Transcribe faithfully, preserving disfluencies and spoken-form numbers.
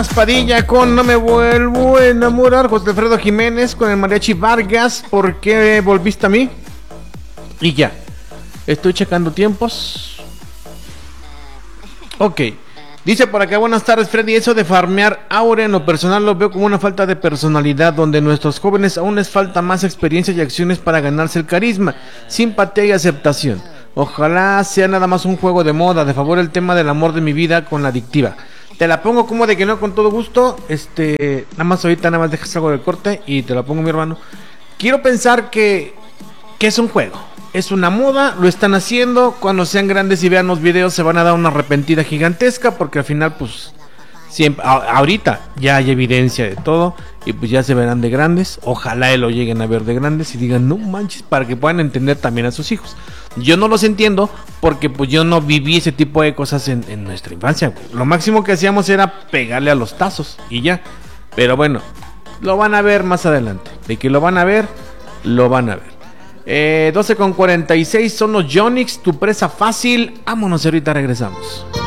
Sanas Padilla con No me vuelvo a enamorar, José Alfredo Jiménez con el Mariachi Vargas, ¿por qué volviste a mí? Y ya, estoy checando tiempos. Ok, dice por acá, buenas tardes Freddy, eso de farmear aura en lo personal lo veo como una falta de personalidad, donde nuestros jóvenes aún les falta más experiencia y acciones para ganarse el carisma, simpatía y aceptación. Ojalá sea nada más un juego de moda, de favor el tema del amor de mi vida con la adictiva. Te la pongo como de que no, con todo gusto. Este, nada más ahorita, nada más dejas algo del corte y te la pongo, mi hermano. Quiero pensar que, que es un juego, es una moda, lo están haciendo. Cuando sean grandes y vean los videos se van a dar una arrepentida gigantesca, porque al final, pues, siempre, a, ahorita ya hay evidencia de todo y pues ya se verán de grandes. Ojalá lo lleguen a ver de grandes y digan, no manches, para que puedan entender también a sus hijos. Yo no los entiendo porque pues yo no viví ese tipo de cosas en, en nuestra infancia. Lo máximo que hacíamos era pegarle a los tazos y ya. Pero bueno, lo van a ver más adelante. De que lo van a ver, lo van a ver. eh, doce con cuarenta y seis son los Yonix, tu presa fácil. Vámonos, ahorita regresamos.